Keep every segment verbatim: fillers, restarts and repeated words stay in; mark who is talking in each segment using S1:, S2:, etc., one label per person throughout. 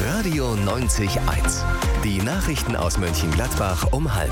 S1: Radio neunzig eins. Die Nachrichten aus Mönchengladbach um halb.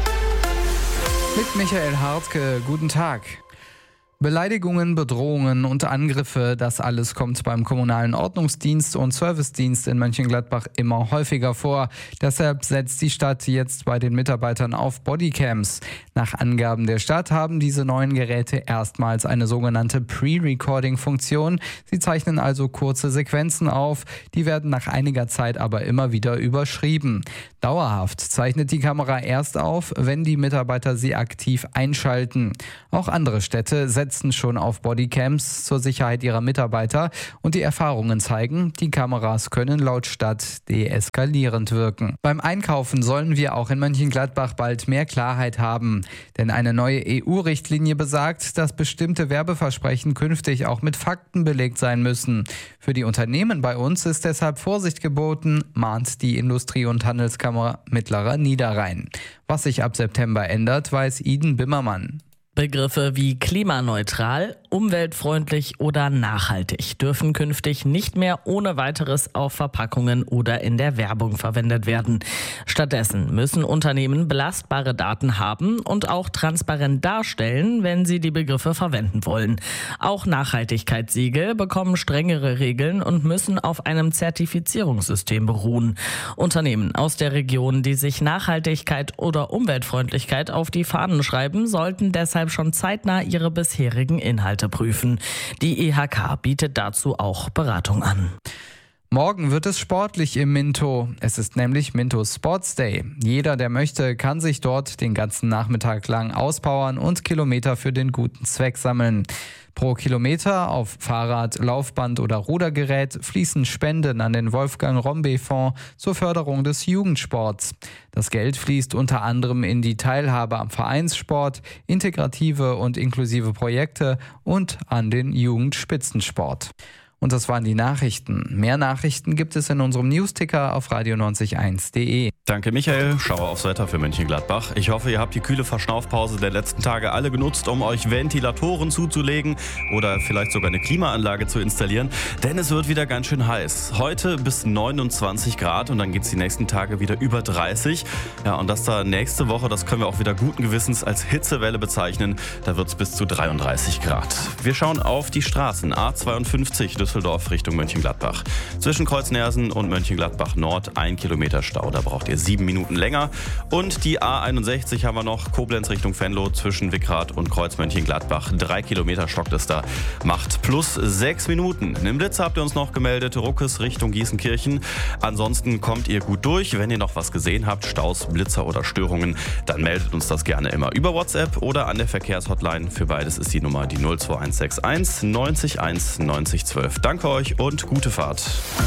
S2: Mit Michael Hartke, guten Tag. Beleidigungen, Bedrohungen und Angriffe, das alles kommt beim kommunalen Ordnungsdienst und Servicedienst in Mönchengladbach immer häufiger vor. Deshalb setzt die Stadt jetzt bei den Mitarbeitern auf Bodycams. Nach Angaben der Stadt haben diese neuen Geräte erstmals eine sogenannte Pre-Recording-Funktion. Sie zeichnen also kurze Sequenzen auf, die werden nach einiger Zeit aber immer wieder überschrieben. Dauerhaft zeichnet die Kamera erst auf, wenn die Mitarbeiter sie aktiv einschalten. Auch andere Städte setzen schon auf Bodycams zur Sicherheit ihrer Mitarbeiter und die Erfahrungen zeigen, die Kameras können laut Stadt deeskalierend wirken. Beim Einkaufen sollen wir auch in Mönchengladbach bald mehr Klarheit haben, denn eine neue E U-Richtlinie besagt, dass bestimmte Werbeversprechen künftig auch mit Fakten belegt sein müssen. Für die Unternehmen bei uns ist deshalb Vorsicht geboten, mahnt die Industrie- und Handelskammer Mittlerer Niederrhein. Was sich ab September ändert, weiß Iden Bimmermann.
S3: Begriffe wie klimaneutral, umweltfreundlich oder nachhaltig dürfen künftig nicht mehr ohne weiteres auf Verpackungen oder in der Werbung verwendet werden. Stattdessen müssen Unternehmen belastbare Daten haben und auch transparent darstellen, wenn sie die Begriffe verwenden wollen. Auch Nachhaltigkeitssiegel bekommen strengere Regeln und müssen auf einem Zertifizierungssystem beruhen. Unternehmen aus der Region, die sich Nachhaltigkeit oder Umweltfreundlichkeit auf die Fahnen schreiben, sollten deshalb schon zeitnah ihre bisherigen Inhalte prüfen. Die I H K bietet dazu auch Beratung an.
S2: Morgen wird es sportlich im Minto. Es ist nämlich Minto Sports Day. Jeder, der möchte, kann sich dort den ganzen Nachmittag lang auspowern und Kilometer für den guten Zweck sammeln. Pro Kilometer auf Fahrrad, Laufband oder Rudergerät fließen Spenden an den Wolfgang-Rombe-Fonds zur Förderung des Jugendsports. Das Geld fließt unter anderem in die Teilhabe am Vereinssport, integrative und inklusive Projekte und an den Jugendspitzensport. Und das waren die Nachrichten. Mehr Nachrichten gibt es in unserem Newsticker auf radio neunzig eins punkt de.
S4: Danke Michael, Schauer aufs Wetter für Mönchengladbach. Ich hoffe, ihr habt die kühle Verschnaufpause der letzten Tage alle genutzt, um euch Ventilatoren zuzulegen oder vielleicht sogar eine Klimaanlage zu installieren, denn es wird wieder ganz schön heiß. Heute bis neunundzwanzig Grad und dann geht es die nächsten Tage wieder über dreißig. Ja, und das da nächste Woche, das können wir auch wieder guten Gewissens als Hitzewelle bezeichnen. Da wird es bis zu dreiunddreißig Grad. Wir schauen auf die Straßen. A zweiundfünfzig Düsseldorf Richtung Mönchengladbach. Zwischen Kreuznersen und Mönchengladbach Nord ein Kilometer Stau, da braucht ihr sieben Minuten länger. Und die A einundsechzig haben wir noch, Koblenz Richtung Venlo zwischen Wickrath und Kreuz Mönchengladbach. Drei Kilometer stockt es da, macht plus sechs Minuten. Einen Blitzer habt ihr uns noch gemeldet, Ruckes Richtung Gießenkirchen. Ansonsten kommt ihr gut durch. Wenn ihr noch was gesehen habt, Staus, Blitzer oder Störungen, dann meldet uns das gerne immer über WhatsApp oder an der Verkehrshotline. Für beides ist die Nummer die null zwei eins sechs eins neunzig eins neunzig zwölf. Danke euch und gute Fahrt.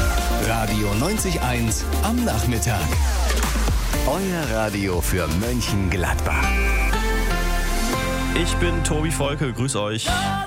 S1: Radio neunzig eins am Nachmittag. Euer Radio für Mönchengladbach.
S4: Ich bin Tobi Volke, grüß euch.